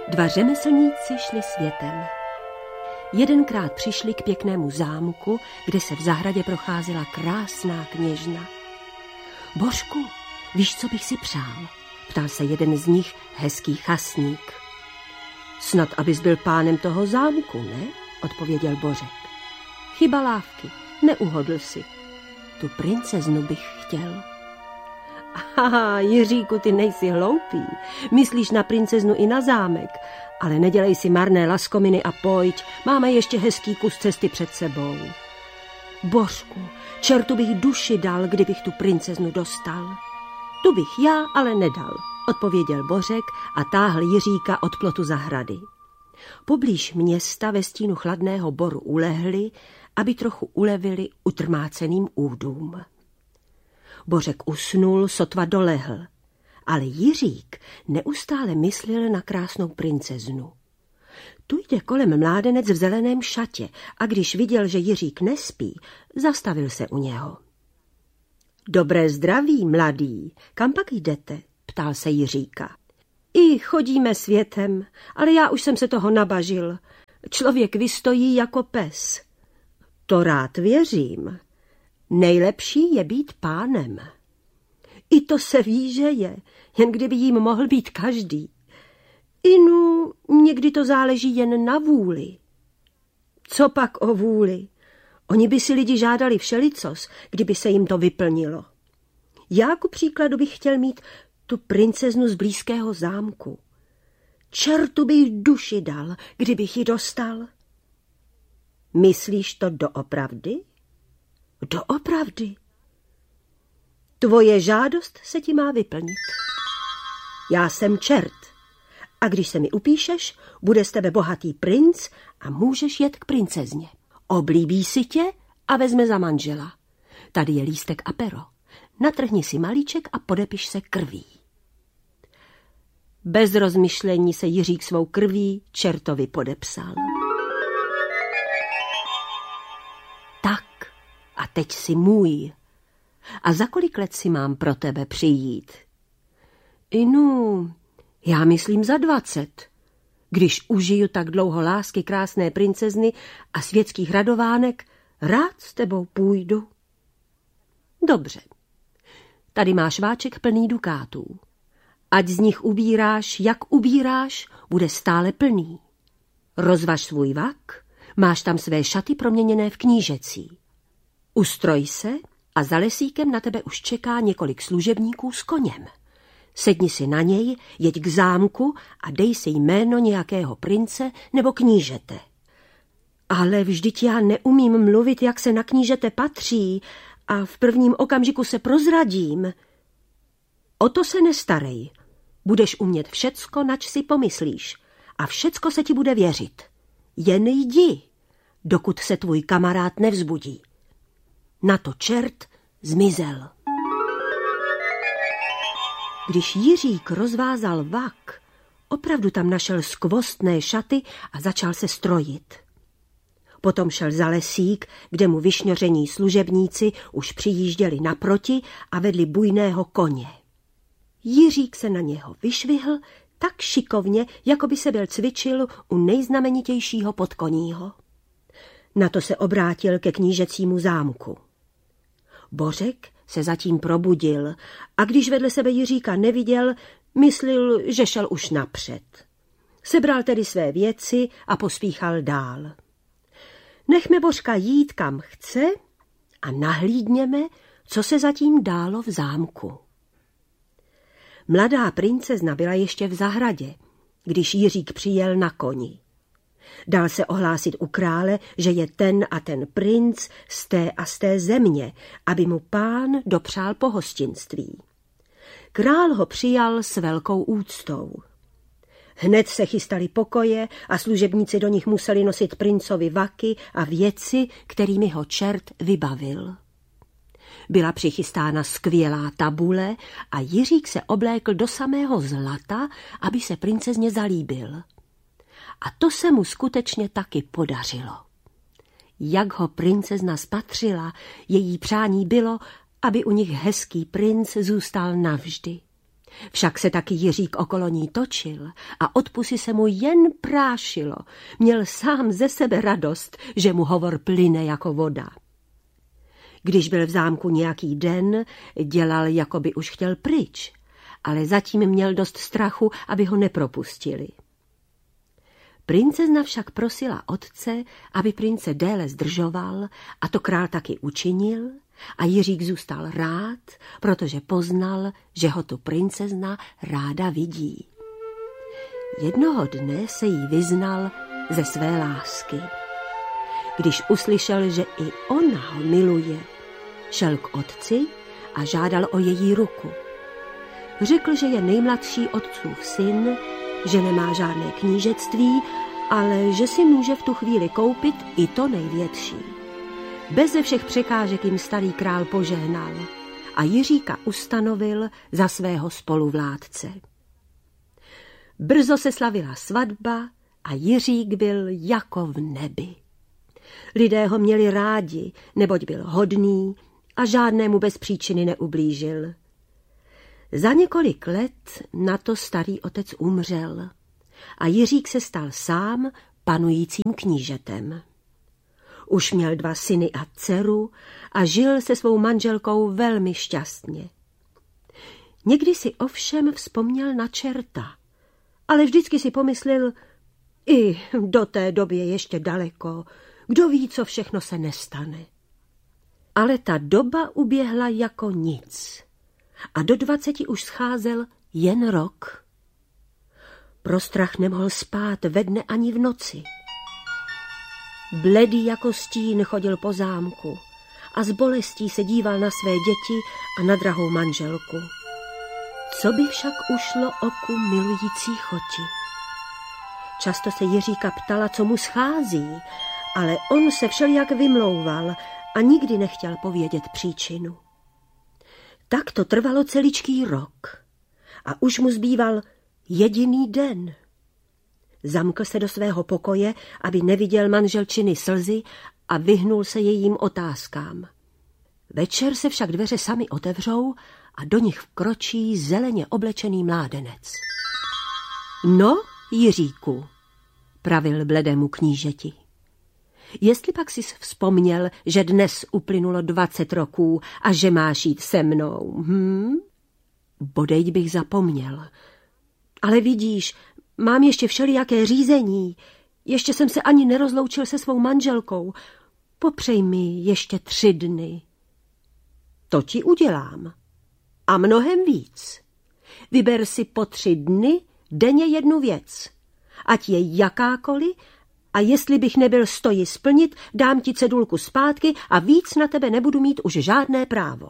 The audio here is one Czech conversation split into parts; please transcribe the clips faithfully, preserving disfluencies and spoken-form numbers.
Dva řemeslníci šli světem. Jedenkrát přišli k pěknému zámku, kde se v zahradě procházela krásná kněžna. Božku, víš, co bych si přál? Ptal se jeden z nich, hezký chasník. Snad, abys byl pánem toho zámku, ne? Odpověděl Bořek. Chyba lávky, neuhodl si. Tu princeznu bych chtěl. Aha, Jiříku, ty nejsi hloupý. Myslíš na princeznu i na zámek, ale nedělej si marné laskominy a pojď, máme ještě hezký kus cesty před sebou. Božku, čertu bych duši dal, kdybych tu princeznu dostal. Tu bych já ale nedal, odpověděl Bořek a táhl Jiříka od plotu zahrady. Poblíž města ve stínu chladného boru ulehli, aby trochu ulevili utrmáceným údům. Bořek usnul, sotva dolehl, ale Jiřík neustále myslel na krásnou princeznu. Tu jde kolem mládenec v zeleném šatě a když viděl, že Jiřík nespí, zastavil se u něho. Dobré zdraví, mladý, kam pak jdete? Ptal se Jiříka. I chodíme světem, ale já už jsem se toho nabažil. Člověk vystojí jako pes. To rád věřím. Nejlepší je být pánem. I to se ví, že je, jen kdyby jím mohl být každý. Inu, někdy to záleží jen na vůli. Co pak o vůli? Oni by si lidi žádali všelicos, kdyby se jim to vyplnilo. Já ku příkladu bych chtěl mít tu princeznu z blízkého zámku. Čertu bych duši dal, kdybych ji dostal. Myslíš to doopravdy? Doopravdy. Tvoje žádost se ti má vyplnit. Já jsem čert a když se mi upíšeš, bude z tebe bohatý princ a můžeš jet k princezně. Oblíbí si tě a vezme za manžela. Tady je lístek a pero. Natrhni si malíček a podepiš se krví. Bez rozmyšlení se Jiřík svou krví čertovi podepsal. Tak, a teď si můj. A za kolik let si mám pro tebe přijít? Inu, já myslím za dvacet. Když užiju tak dlouho lásky krásné princezny a světských radovánek, rád s tebou půjdu. Dobře. Tady máš váček plný dukátů. Ať z nich ubíráš, jak ubíráš, bude stále plný. Rozvaž svůj vak, máš tam své šaty proměněné v knížecí. Ustroj se a za lesíkem na tebe už čeká několik služebníků s koněm. Sedni si na něj, jeď k zámku a dej si jméno nějakého prince nebo knížete. Ale vždyť já neumím mluvit, jak se na knížete patří a v prvním okamžiku se prozradím. O to se nestarej. Budeš umět všecko, nač si pomyslíš a všecko se ti bude věřit. Jen jdi, dokud se tvůj kamarád nevzbudí. Na to čert zmizel. Když Jiřík rozvázal vak, opravdu tam našel skvostné šaty a začal se strojit. Potom šel za lesík, kde mu vyšňoření služebníci už přijížděli naproti a vedli bujného koně. Jiřík se na něho vyšvihl tak šikovně, jako by se byl cvičil u nejznamenitějšího podkoního. Na to se obrátil ke knížecímu zámku. Bořek se zatím probudil a když vedle sebe Jiříka neviděl, myslil, že šel už napřed. Sebral tedy své věci a pospíchal dál. Nechme Bořka jít kam chce a nahlídněme, co se zatím dálo v zámku. Mladá princezna byla ještě v zahradě, když Jiřík přijel na koni. Dal se ohlásit u krále, že je ten a ten princ z té a z té země, aby mu pán dopřál pohostinství. Král ho přijal s velkou úctou. Hned se chystali pokoje a služebníci do nich museli nosit princovi vaky a věci, kterými ho čert vybavil. Byla přichystána skvělá tabule a Jiřík se oblékl do samého zlata, aby se princezně zalíbil. A to se mu skutečně taky podařilo. Jak ho princezna spatřila, její přání bylo, aby u nich hezký princ zůstal navždy. Však se taky Jiřík okolo ní točil a od pusy se mu jen prášilo. Měl sám ze sebe radost, že mu hovor plyne jako voda. Když byl v zámku nějaký den, dělal, jako by už chtěl pryč, ale zatím měl dost strachu, aby ho nepropustili. Princezna však prosila otce, aby prince déle zdržoval, a to král taky učinil, a Jiřík zůstal rád, protože poznal, že ho tu princezna ráda vidí. Jednoho dne se jí vyznal ze své lásky. Když uslyšel, že i ona ho miluje, šel k otci a žádal o její ruku. Řekl, že je nejmladší otcův syn, že nemá žádné knížectví, ale že si může v tu chvíli koupit i to největší. Beze všech překážek jim starý král požehnal a Jiříka ustanovil za svého spoluvládce. Brzo se slavila svatba a Jiřík byl jako v nebi. Lidé ho měli rádi, neboť byl hodný a žádnému bez příčiny neublížil. Za několik let na to starý otec umřel a Jiřík se stal sám panujícím knížetem. Už měl dva syny a dceru a žil se svou manželkou velmi šťastně. Někdy si ovšem vzpomněl na čerta, ale vždycky si pomyslel, i do té doby je ještě daleko, kdo ví, co všechno se nestane. Ale ta doba uběhla jako nic a do dvaceti už scházel jen rok. Pro strach nemohl spát ve dne ani v noci. Bledý jako stín chodil po zámku a s bolestí se díval na své děti a na drahou manželku. Co by však ušlo oku milující choti? Často se Jiříka ptala, co mu schází, ale on se všelijak vymlouval a nikdy nechtěl povědět příčinu. Tak to trvalo celičký rok a už mu zbýval jediný den. Zamkl se do svého pokoje, aby neviděl manželčiny slzy a vyhnul se jejím otázkám. Večer se však dveře sami otevřou a do nich vkročí zeleně oblečený mládenec. No, Jiříku, pravil bledému knížeti. Jestli pak jsi vzpomněl, že dnes uplynulo dvacet roků a že máš jít se mnou, hm? Bodejť bych zapomněl. Ale vidíš, mám ještě všelijaké řízení. Ještě jsem se ani nerozloučil se svou manželkou. Popřej mi ještě tři dny. To ti udělám. A mnohem víc. Vyber si po tři dny denně jednu věc. Ať je jakákoliv, a jestli bych nebyl stoji splnit, dám ti cedulku zpátky a víc na tebe nebudu mít už žádné právo.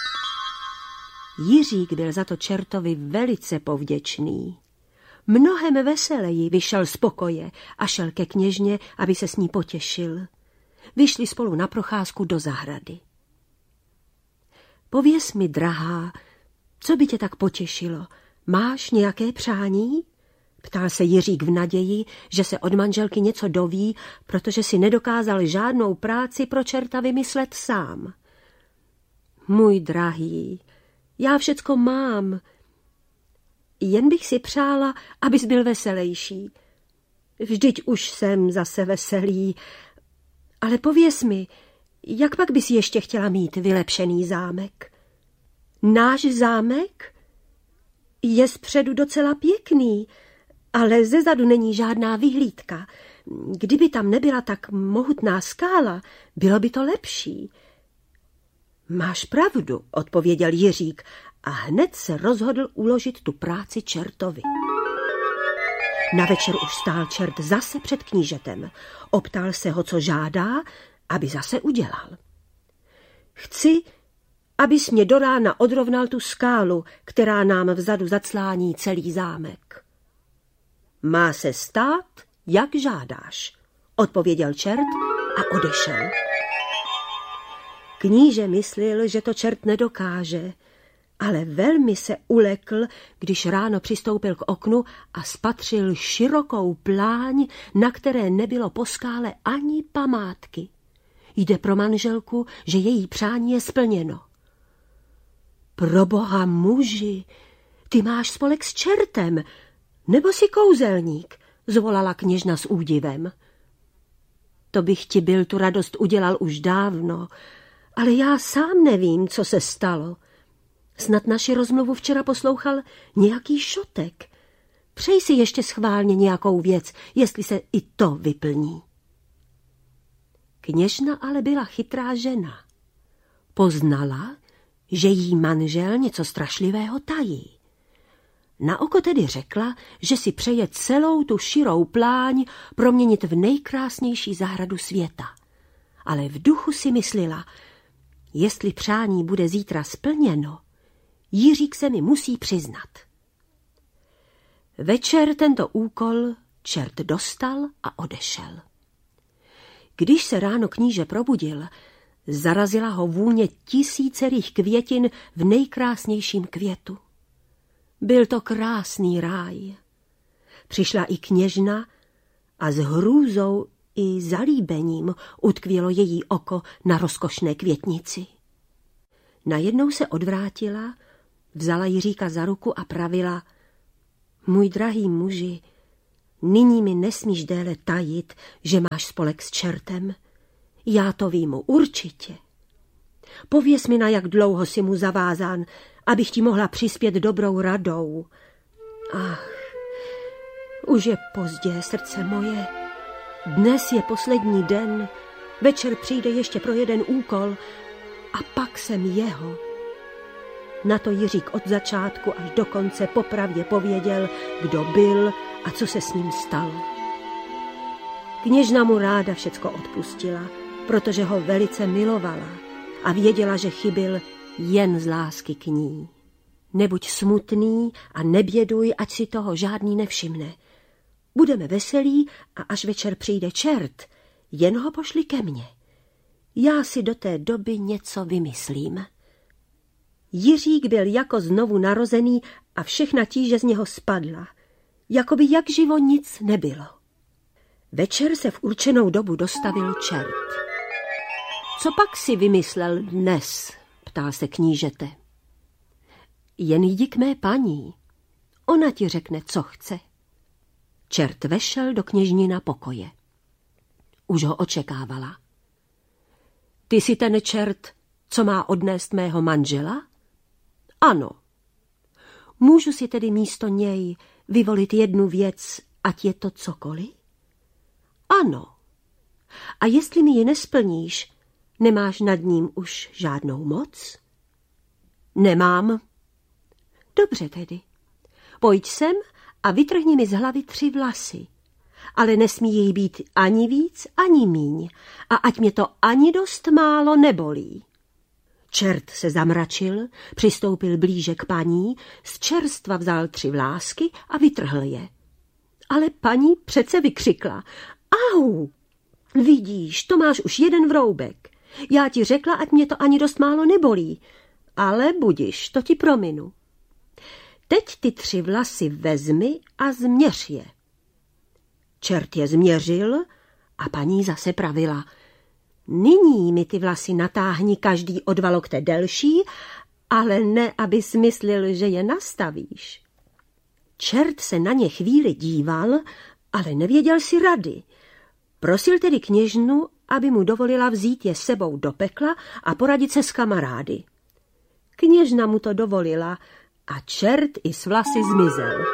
Jiřík byl za to čertovi velice povděčný. Mnohem veseleji vyšel z pokoje a šel ke kněžně, aby se s ní potěšil. Vyšli spolu na procházku do zahrady. Pověz mi, drahá, co by tě tak potěšilo? Máš nějaké přání? Ptal se Jiřík v naději, že se od manželky něco doví, protože si nedokázal žádnou práci pro čerta vymyslet sám. Můj drahý, já všecko mám. Jen bych si přála, abys byl veselejší. Vždyť už jsem zase veselý. Ale pověz mi, jak pak bys ještě chtěla mít vylepšený zámek? Náš zámek je zpředu docela pěkný, ale zezadu není žádná vyhlídka. Kdyby tam nebyla tak mohutná skála, bylo by to lepší. Máš pravdu, odpověděl Jiřík a hned se rozhodl uložit tu práci čertovi. Na večer už stál čert zase před knížetem. Optal se ho, co žádá, aby zase udělal. Chci, abys mě do rána odrovnal tu skálu, která nám vzadu zaclání celý zámek. Má se stát, jak žádáš, odpověděl čert a odešel. Kníže myslel, že to čert nedokáže, ale velmi se ulekl, když ráno přistoupil k oknu a spatřil širokou pláň, na které nebylo po skále ani památky. Jde pro manželku, že její přání je splněno. Proboha, muži, ty máš spolek s čertem, nebo jsi kouzelník, zvolala kněžna s údivem. To bych ti byl tu radost udělal už dávno, ale já sám nevím, co se stalo. Snad naši rozmluvu včera poslouchal nějaký šotek. Přej si ještě schválně nějakou věc, jestli se i to vyplní. Kněžna ale byla chytrá žena. Poznala, že jí manžel něco strašlivého tají. Na oko tedy řekla, že si přeje celou tu širou pláň proměnit v nejkrásnější zahradu světa. Ale v duchu si myslela, jestli přání bude zítra splněno, Jiřík se mi musí přiznat. Večer tento úkol čert dostal a odešel. Když se ráno kníže probudil, zarazila ho vůně tisícerých květin v nejkrásnějším květu. Byl to krásný ráj. Přišla i kněžna a s hrůzou i zalíbením utkvělo její oko na rozkošné květnici. Najednou se odvrátila, vzala Jiříka za ruku a pravila: Můj drahý muži, nyní mi nesmíš déle tajit, že máš spolek s čertem. Já to vím určitě. Pověz mi, na jak dlouho si mu zavázán, abych ti mohla přispět dobrou radou. Ach, už je pozdě, srdce moje. Dnes je poslední den, večer přijde ještě pro jeden úkol a pak jsem jeho. Na to Jiřík od začátku až do konce popravdě pověděl, kdo byl a co se s ním stalo. Kněžna mu ráda všecko odpustila, protože ho velice milovala a věděla, že chybil jen z lásky k ní. Nebuď smutný a neběduj, ať si toho žádný nevšimne. Budeme veselí a až večer přijde čert, jen ho pošli ke mně. Já si do té doby něco vymyslím. Jiřík byl jako znovu narozený a všechna tíže z něho spadla, jako by jak živo nic nebylo. Večer se v určenou dobu dostavil čert. Co pak si vymyslel dnes? Ptal se knížete. Jen jdi k mé paní, ona ti řekne, co chce. Čert vešel do kněžnina pokoje. Už ho očekávala. Ty jsi ten čert, co má odnést mého manžela? Ano. Můžu si tedy místo něj vyvolit jednu věc, ať je to cokoliv? Ano. A jestli mi ji nesplníš, nemáš nad ním už žádnou moc? Nemám. Dobře tedy. Pojď sem a vytrhni mi z hlavy tři vlasy, ale nesmí jich být ani víc, ani míň, a ať mě to ani dost málo nebolí. Čert se zamračil, přistoupil blíže k paní, z čerstva vzal tři vlásky a vytrhl je. Ale paní přece vykřikla: Au! Vidíš, to máš už jeden vroubek. Já ti řekla, ať mě to ani dost málo nebolí, ale budiš, to ti prominu. Teď ty tři vlasy vezmi a změř je. Čert je změřil a paní zase pravila: Nyní mi ty vlasy natáhni každý o dva lokte delší, ale ne, abys myslil, že je nastavíš. Čert se na ně chvíli díval, ale nevěděl si rady. Prosil tedy kněžnu, aby mu dovolila vzít je sebou do pekla a poradit se s kamarády. Kněžna mu to dovolila a čert i s vlasy zmizel.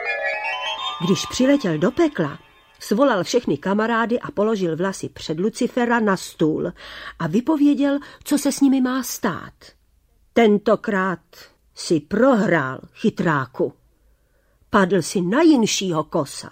Když přiletěl do pekla, svolal všechny kamarády a položil vlasy před Lucifera na stůl a vypověděl, co se s nimi má stát. Tentokrát si prohrál, chytráku. Padl si na jinšího kosa.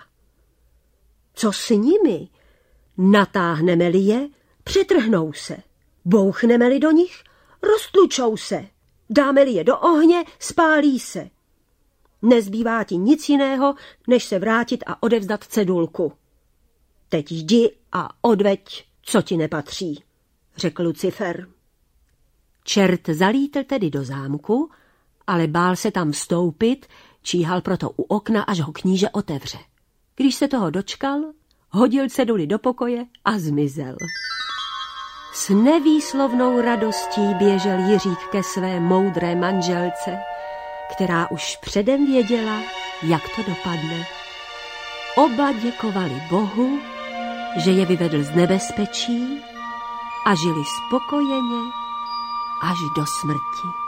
Co s nimi? Natáhneme-li je, přetrhnou se. Bouchneme-li do nich, roztlučou se. Dáme-li je do ohně, spálí se. Nezbývá ti nic jiného, než se vrátit a odevzdat cedulku. Teď jdi a odveď, co ti nepatří, řekl Lucifer. Čert zalítl tedy do zámku, ale bál se tam vstoupit, číhal proto u okna, až ho kníže otevře. Když se toho dočkal, hodil ceduli do pokoje a zmizel. S nevýslovnou radostí běžel Jiřík ke své moudré manželce. která už předem věděla, jak to dopadne. Oba děkovali Bohu, že je vyvedl z nebezpečí a žili spokojeně až do smrti.